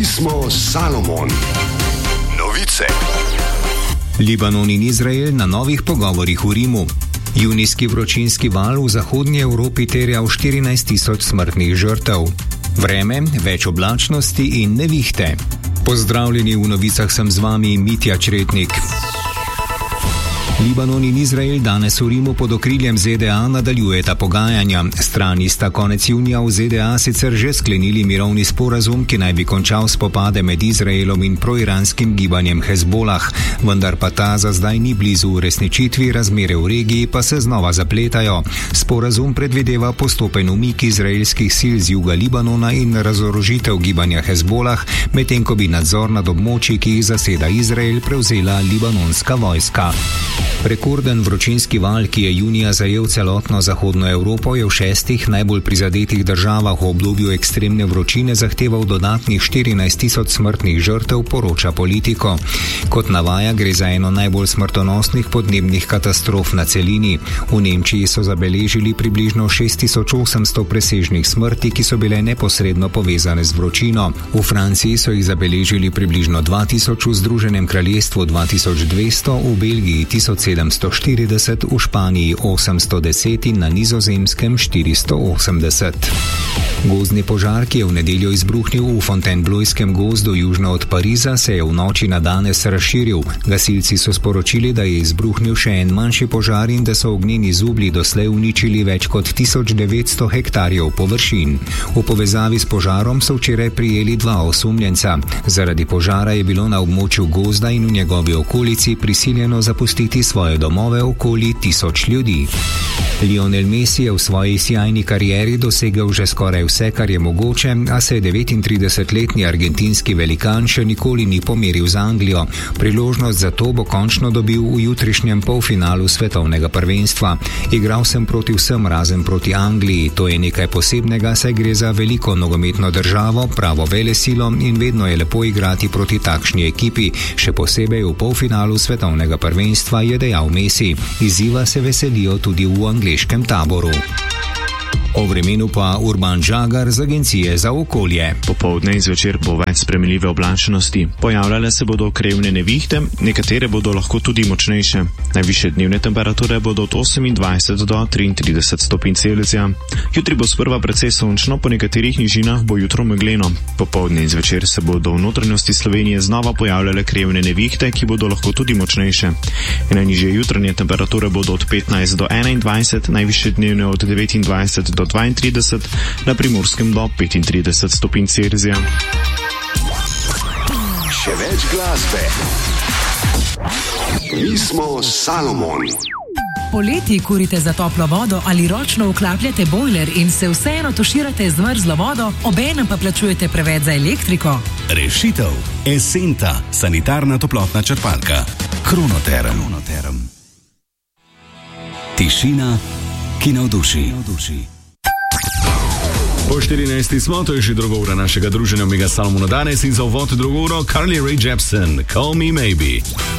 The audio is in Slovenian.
smo Salomon. Novice. Libanon in Izrael na novih pogovorih v Rimu. Junijski vročinski val v zahodnji Evropi terjal 14.000 smrtnih žrtev. Vreme, več oblačnosti in nevihte. Pozdravljeni, v novicah sem z vami Mitja Čretnik. Libanon in Izrael danes v Rimu pod okriljem ZDA nadaljujeta pogajanja. Strani sta konec junija v ZDA sicer že sklenili mirovni sporazum, ki naj bi končal spopade med Izraelom in proiranskim gibanjem Hezbolah, vendar pa ta za zdaj ni blizu uresničitvi, razmere v regiji pa se znova zapletajo. Sporazum predvideva postopen umik izraelskih sil z juga Libanona in razorožitev gibanja Hezbolah, medtem ko bi nadzor nad območji, ki jih zaseda Izrael, prevzela libanonska vojska. Rekorden vročinski val, ki je junija zajel celotno zahodno Evropo, je v 6 najbolj prizadetih državah v obdobju ekstremne vročine zahteval dodatnih 14.000 smrtnih žrtev, poroča Politico. Kot navaja, gre za eno najbolj smrtonosnih podnebnih katastrof na celini. V Nemčiji so zabeležili približno 6.800 presežnih smrti, ki so bile neposredno povezane z vročino. V Franciji so jih zabeležili približno 2000, v Združenem kraljestvu 2200, v Belgiji 1740, v Španiji 810 in na Nizozemskem 480. Gozdni požar, ki je v nedeljo izbruhnil v Fontainebleauskem gozdu južno od Pariza, se je v noči na danes razširil. Gasilci so sporočili, da je izbruhnil še en manjši požar in da so ognjeni zublji doslej uničili več kot 1900 hektarjev površin. V povezavi s požarom so včeraj prijeli 2 osumljenca. Zaradi požara je bilo na območju gozda in v njegovi okolici prisiljeno zapustiti svoje domove okoli 1000 ljudi. Lionel Messi je v svoji sijajni karieri dosegel že skoraj vse, kar je mogoče, a se 39-letni argentinski velikan še nikoli ni pomeril z Anglijo. Priložnost za to bo končno dobil v jutrišnjem polfinalu svetovnega prvenstva. Igral sem proti vsem razen proti Angliji. To je nekaj posebnega, saj gre za veliko nogometno državo, pravo velesilo in vedno je lepo igrati proti takšni ekipi, še posebej v polfinalu svetovnega prvenstva, je dejal Messi. Izziva se veselijo tudi v angleškem taboru. O vremenu pa Urban Žagar z Agencije za okolje. Popoldne in zvečer bo več spremenljive oblačnosti. Pojavljale se bodo krevne nevihte, nekatere bodo lahko tudi močnejše. Najvišje dnevne temperature bodo od 28 do 33 stopinj Celzija. Jutri bo sprva precej sončno, po nekaterih nižinah bo jutro megleno. Popoldne in zvečer se bodo v notranjosti Slovenije znova pojavljale krevne nevihte, ki bodo lahko tudi močnejše. Najnižje jutranje temperature bodo od 15 do 21, najvišje dnevne od 29 do 32, na Primorskem do 35 stopinj Celzija. Še več glasbe. Mi smo Salomon. Poleti kurite za toplo vodo ali ročno vklapljate bojler in se vseeno tuširate z mrzlo vodo, obenem pa plačujete preveč za elektriko? Rešitev. Esenta, sanitarna toplotna črpalka. Kronoterm. Tišina, ki navduši. Po 14. smo, to je že druga ura našega druženja Mega Salomona danes in za uvod drugo uro Carly Rae Jepsen, Call Me Maybe.